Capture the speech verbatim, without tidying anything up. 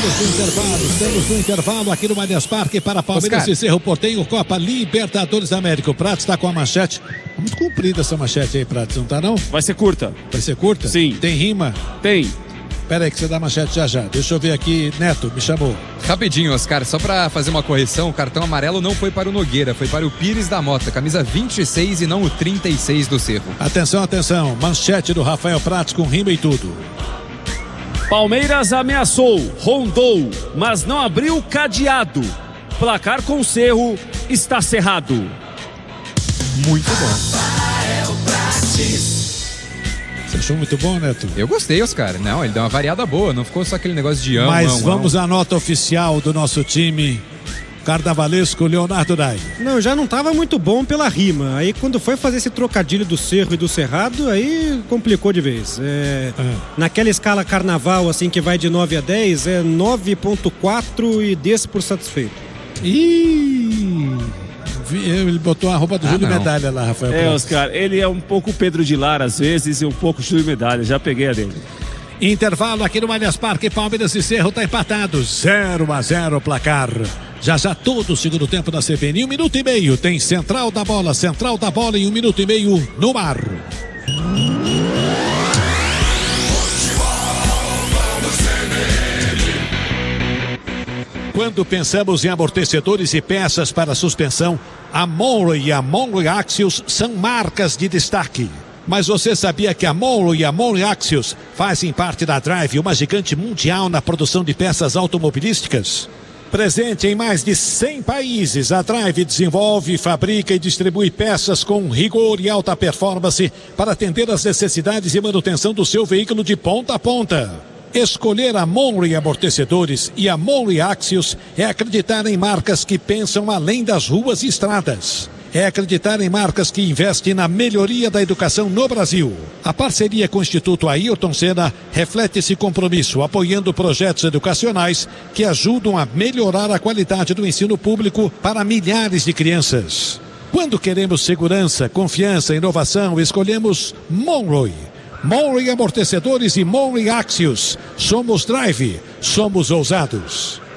Estamos no intervalo, estamos no intervalo aqui no Allianz Parque para Palmeiras Oscar. E Cerro Porteño, Copa Libertadores da América. O Prato está com a manchete. Muito comprida essa manchete aí, Prato, não tá não? Vai ser curta. Vai ser curta? Sim. Tem rima? Tem. Pera aí que você dá a manchete já já. Deixa eu ver aqui. Neto, me chamou. Rapidinho, Oscar, só pra fazer uma correção, o cartão amarelo não foi para o Nogueira, foi para o Pires da Mota, camisa vinte e seis e não o trinta e seis do Cerro. Atenção, atenção. Manchete do Rafael Pratos com rima e tudo. Palmeiras ameaçou, rondou, mas não abriu o cadeado. Placar com o Cerro está cerrado. Muito bom. Você achou muito bom, Neto? Eu gostei, Oscar. Não, ele deu uma variada boa, não ficou só aquele negócio de amo, Mas amo, vamos amo. à nota oficial do nosso time. Carnavalesco Leonardo Dai. Não, já não estava muito bom pela rima. Aí quando foi fazer esse trocadilho do Cerro e do Cerrado, aí complicou de vez. É, ah. Naquela escala carnaval, assim, que vai de nove a dez, é nove ponto quatro e desse por satisfeito. Ih! Ele botou a roupa do ah, Júlio não. Medalha lá, Rafael. É, Oscar, ele é um pouco Pedro de Lara às vezes e um pouco Júlio Medalha. Já peguei a dele. Intervalo aqui no Allianz Parque, Palmeiras e Cerro tá empatado, zero a zero o placar. Já já todo o segundo tempo da C B N, um minuto e meio, tem Central da Bola, Central da Bola em um minuto e meio no ar. Quando pensamos em amortecedores e peças para suspensão, a Monroe e a Monroe Axios são marcas de destaque. Mas você sabia que a Monroe e a Monroe Axios fazem parte da Drive, uma gigante mundial na produção de peças automobilísticas? Presente em mais de cem países, a Drive desenvolve, fabrica e distribui peças com rigor e alta performance para atender às necessidades e manutenção do seu veículo de ponta a ponta. Escolher a Monroe Amortecedores e a Monroe Axios é acreditar em marcas que pensam além das ruas e estradas. É acreditar em marcas que investem na melhoria da educação no Brasil. A parceria com o Instituto Ayrton Senna reflete esse compromisso, apoiando projetos educacionais que ajudam a melhorar a qualidade do ensino público para milhares de crianças. Quando queremos segurança, confiança e inovação, escolhemos Monroe. Monroe Amortecedores e Monroe Axios. Somos Drive, somos ousados.